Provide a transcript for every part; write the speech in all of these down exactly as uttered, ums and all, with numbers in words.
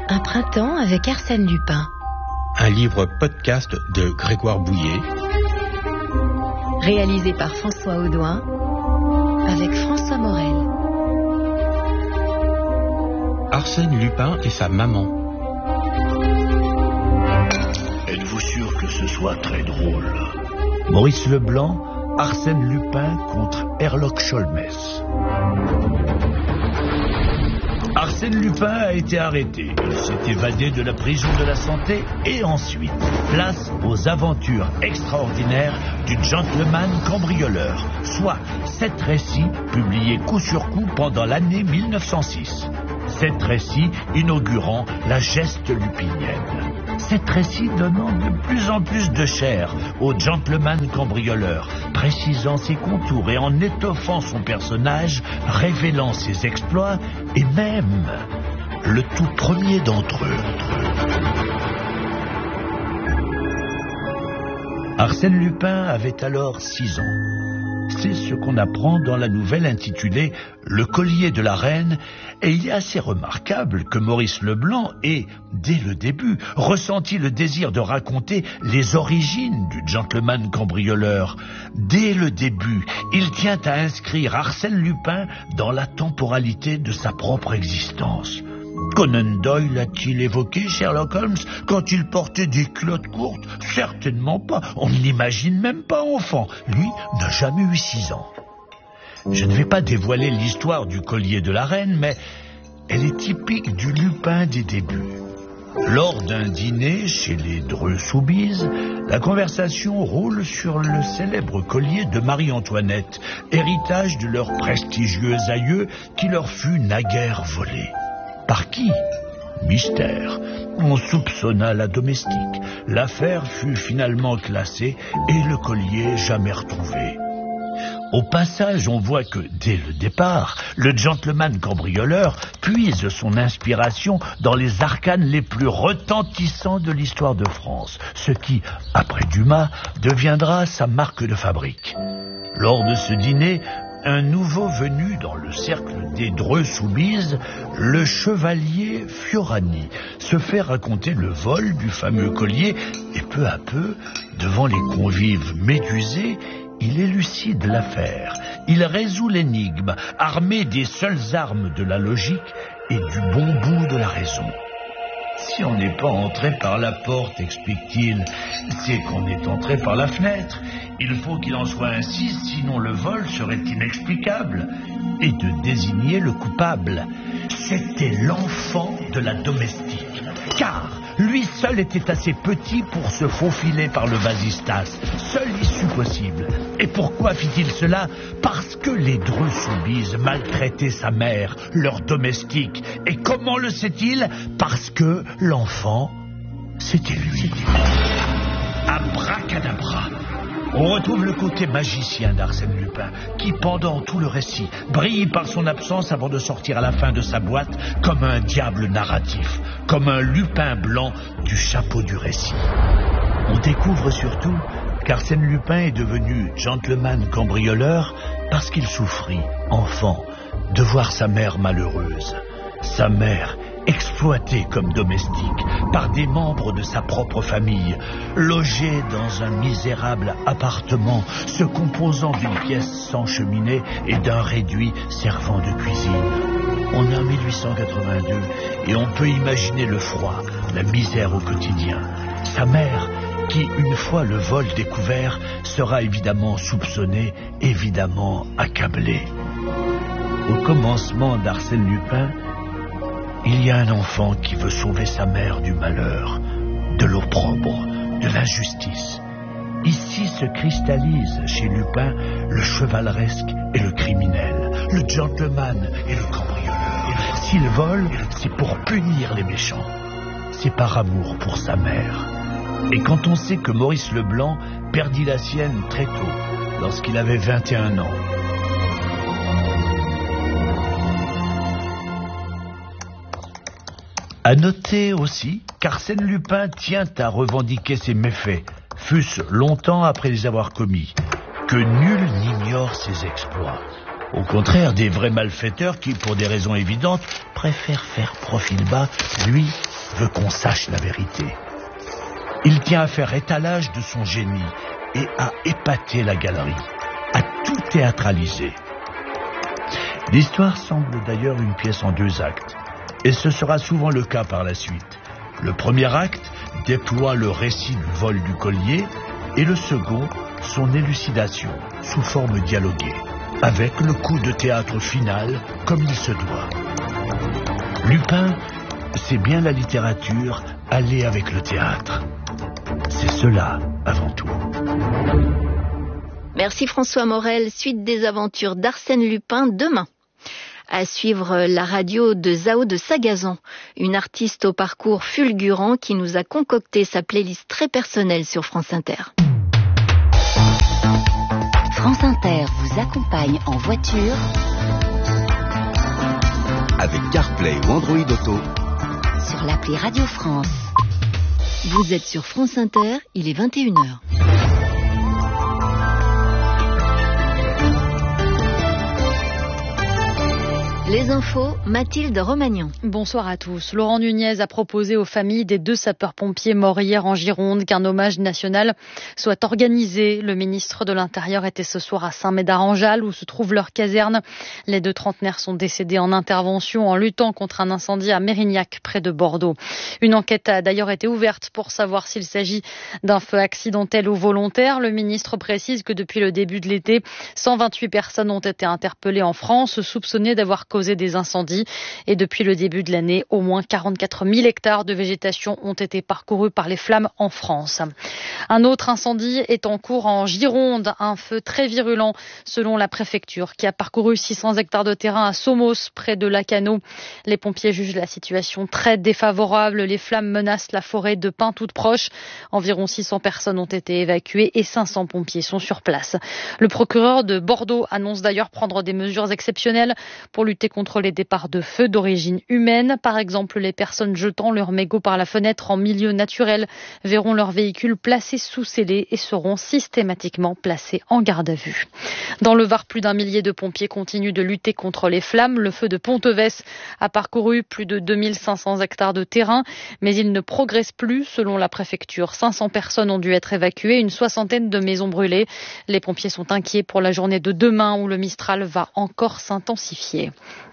Un printemps avec Arsène Lupin. Un livre podcast de Grégoire Bouillet. Réalisé par François Audouin avec François Morel. Arsène Lupin et sa maman. Êtes-vous sûr que ce soit très drôle? Maurice Leblanc, Arsène Lupin contre Herlock Sholmès. Arsène Lupin a été arrêté. Il s'est évadé de la prison de la Santé et ensuite, place aux aventures extraordinaires du gentleman cambrioleur, soit sept récits publiés coup sur coup pendant l'année mille neuf cent six. Sept récits inaugurant la geste lupinienne. Sept récits donnant de plus en plus de chair au gentleman cambrioleur, précisant ses contours et en étoffant son personnage, révélant ses exploits et même le tout premier d'entre eux. Arsène Lupin avait alors six ans. C'est ce qu'on apprend dans la nouvelle intitulée « Le collier de la reine » et il est assez remarquable que Maurice Leblanc ait, dès le début, ressenti le désir de raconter les origines du gentleman cambrioleur. Dès le début, il tient à inscrire Arsène Lupin dans la temporalité de sa propre existence. Conan Doyle a-t-il évoqué Sherlock Holmes quand il portait des culottes courtes? Certainement pas. On ne l'imagine même pas enfant. Lui n'a jamais eu six ans. Je ne vais pas dévoiler l'histoire du collier de la reine, mais elle est typique du Lupin des débuts. Lors d'un dîner chez les Dreux-Soubise, la conversation roule sur le célèbre collier de Marie-Antoinette, héritage de leur prestigieux aïeux qui leur fut naguère volé. Par qui? Mystère. On soupçonna la domestique. L'affaire fut finalement classée et le collier jamais retrouvé. Au passage, on voit que, dès le départ, le gentleman cambrioleur puise son inspiration dans les arcanes les plus retentissants de l'histoire de France, ce qui, après Dumas, deviendra sa marque de fabrique. Lors de ce dîner, un nouveau venu dans le cercle des Dreux-Soubise, le chevalier Fiorani, se fait raconter le vol du fameux collier et peu à peu, devant les convives médusés, il élucide l'affaire. Il résout l'énigme, armé des seules armes de la logique et du bon bout de la raison. Si on n'est pas entré par la porte, explique-t-il, c'est qu'on est entré par la fenêtre. Il faut qu'il en soit ainsi, sinon le vol serait inexplicable. Et de désigner le coupable. C'était l'enfant de la domestique. Car lui seul était assez petit pour se faufiler par le vasistas. Seule issue possible. Et pourquoi fit-il cela? Parce que les Dreux-Soubise maltraitaient sa mère, leur domestique. Et comment le sait-il? Parce que l'enfant, c'était lui. Abracadabra. On retrouve le côté magicien d'Arsène Lupin, qui, pendant tout le récit, brille par son absence avant de sortir à la fin de sa boîte comme un diable narratif, comme un Lupin blanc du chapeau du récit. On découvre surtout qu'Arsène Lupin est devenu gentleman cambrioleur parce qu'il souffrit, enfant, de voir sa mère malheureuse. Sa mère exploitée comme domestique par des membres de sa propre famille, logée dans un misérable appartement se composant d'une pièce sans cheminée et d'un réduit servant de cuisine. On est en mille huit cent quatre-vingt-deux et on peut imaginer le froid, la misère au quotidien. Sa mère, qui, une fois le vol découvert, sera évidemment soupçonnée, évidemment accablée. Au commencement d'Arsène Lupin, il y a un enfant qui veut sauver sa mère du malheur, de l'opprobre, de l'injustice. Ici se cristallise chez Lupin le chevaleresque et le criminel, le gentleman et le cambrioleur. S'il vole, c'est pour punir les méchants. C'est par amour pour sa mère. Et quand on sait que Maurice Leblanc perdit la sienne très tôt, lorsqu'il avait vingt et un ans, à noter aussi qu'Arsène Lupin tient à revendiquer ses méfaits, fût-ce longtemps après les avoir commis, que nul n'ignore ses exploits. Au contraire des vrais malfaiteurs qui, pour des raisons évidentes, préfèrent faire profil bas, lui veut qu'on sache la vérité. Il tient à faire étalage de son génie et à épater la galerie, à tout théâtraliser. L'histoire semble d'ailleurs une pièce en deux actes, et ce sera souvent le cas par la suite. Le premier acte déploie le récit du vol du collier, et le second, son élucidation sous forme dialoguée, avec le coup de théâtre final comme il se doit. Lupin, c'est bien la littérature aller avec le théâtre. C'est cela, avant tout. Merci François Morel. Suite des aventures d'Arsène Lupin demain. À suivre la radio de Zao de Sagazan, une artiste au parcours fulgurant qui nous a concocté sa playlist très personnelle sur France Inter. France Inter vous accompagne en voiture avec CarPlay ou Android Auto sur l'appli Radio France. Vous êtes sur France Inter, il est vingt et une heures. Les infos, Mathilde Romagnan. Bonsoir à tous. Laurent Nunez a proposé aux familles des deux sapeurs-pompiers morts hier en Gironde qu'un hommage national soit organisé. Le ministre de l'Intérieur était ce soir à Saint-Médard-en-Jalles où se trouve leur caserne. Les deux trentenaires sont décédés en intervention en luttant contre un incendie à Mérignac, près de Bordeaux. Une enquête a d'ailleurs été ouverte pour savoir s'il s'agit d'un feu accidentel ou volontaire. Le ministre précise que depuis le début de l'été, cent vingt-huit personnes ont été interpellées en France, soupçonnées d'avoir causé des incendies. Et depuis le début de l'année, au moins quarante-quatre mille hectares de végétation ont été parcourus par les flammes en France. Un autre incendie est en cours en Gironde, un feu très virulent selon la préfecture qui a parcouru six cents hectares de terrain à Somos, près de Lacanau. Les pompiers jugent la situation très défavorable. Les flammes menacent la forêt de pins toute proche. Environ six cents personnes ont été évacuées et cinq cents pompiers sont sur place. Le procureur de Bordeaux annonce d'ailleurs prendre des mesures exceptionnelles pour lutter contre les départs de feu d'origine humaine. Par exemple, les personnes jetant leurs mégots par la fenêtre en milieu naturel verront leur véhicule placé sous scellé et seront systématiquement placés en garde à vue. Dans le Var, plus d'un millier de pompiers continuent de lutter contre les flammes. Le feu de Ponteves a parcouru plus de deux mille cinq cents hectares de terrain, mais il ne progresse plus selon la préfecture. cinq cents personnes ont dû être évacuées, une soixantaine de maisons brûlées. Les pompiers sont inquiets pour la journée de demain où le Mistral va encore s'intensifier.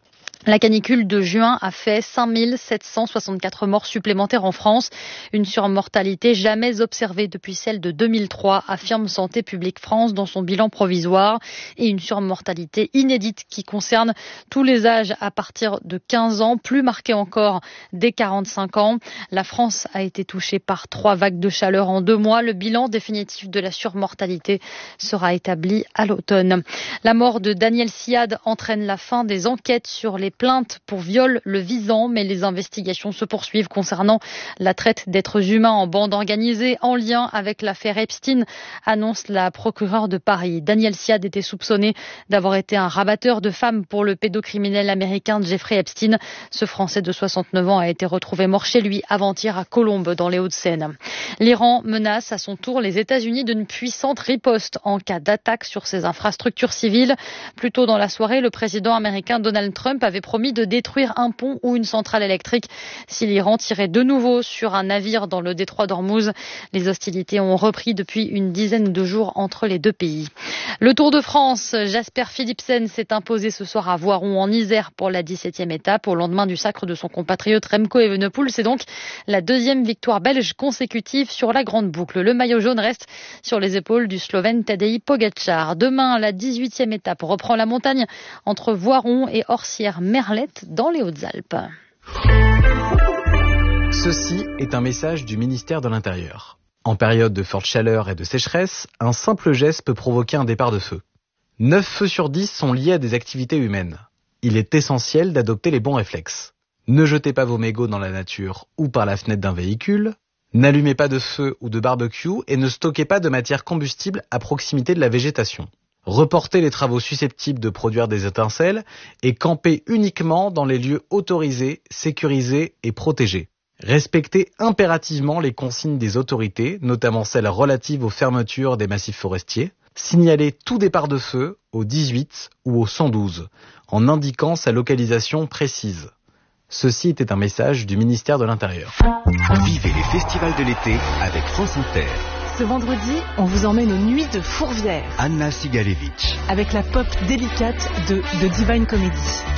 La canicule de juin a fait cinq mille sept cent soixante-quatre morts supplémentaires en France, une surmortalité jamais observée depuis celle de deux mille trois, affirme Santé publique France dans son bilan provisoire, et une surmortalité inédite qui concerne tous les âges à partir de quinze ans, plus marquée encore dès quarante-cinq ans. La France a été touchée par trois vagues de chaleur en deux mois. Le bilan définitif de la surmortalité sera établi à l'automne. La mort de Daniel Siad entraîne la fin des enquêtes sur les plaintes pour viol le visant, mais les investigations se poursuivent concernant la traite d'êtres humains en bande organisée en lien avec l'affaire Epstein, annonce la procureure de Paris. Daniel Siad était soupçonné d'avoir été un rabatteur de femmes pour le pédocriminel américain Jeffrey Epstein. Ce Français de soixante-neuf ans a été retrouvé mort chez lui avant-hier à Colombes dans les Hauts-de-Seine. L'Iran menace à son tour les États-Unis d'une puissante riposte en cas d'attaque sur ses infrastructures civiles. Plus tôt dans la soirée, le président américain Donald Trump avait promis de détruire un pont ou une centrale électrique si l'Iran tirait de nouveau sur un navire dans le détroit d'Ormuz. Les hostilités ont repris depuis une dizaine de jours entre les deux pays. Le Tour de France, Jasper Philipsen s'est imposé ce soir à Voiron en Isère pour la dix-septième étape au lendemain du sacre de son compatriote Remco Evenepoel. C'est donc la deuxième victoire belge consécutive sur la grande boucle. Le maillot jaune reste sur les épaules du Slovène Tadej Pogačar. Demain, la dix-huitième étape reprend la montagne entre Voiron et Orsières-Merlette dans les Hautes-Alpes. Ceci est un message du ministère de l'Intérieur. En période de forte chaleur et de sécheresse, un simple geste peut provoquer un départ de feu. neuf feux sur dix sont liés à des activités humaines. Il est essentiel d'adopter les bons réflexes. Ne jetez pas vos mégots dans la nature ou par la fenêtre d'un véhicule. N'allumez pas de feu ou de barbecue et ne stockez pas de matière combustible à proximité de la végétation. Reportez les travaux susceptibles de produire des étincelles et campez uniquement dans les lieux autorisés, sécurisés et protégés. Respectez impérativement les consignes des autorités, notamment celles relatives aux fermetures des massifs forestiers. Signalez tout départ de feu au dix-huit ou au cent douze, en indiquant sa localisation précise. Ceci était un message du ministère de l'Intérieur. Vivez les festivals de l'été avec France Inter. Ce vendredi, on vous emmène aux Nuits de Fourvière. Anna Sigalevitch. Avec la pop délicate de The Divine Comedy.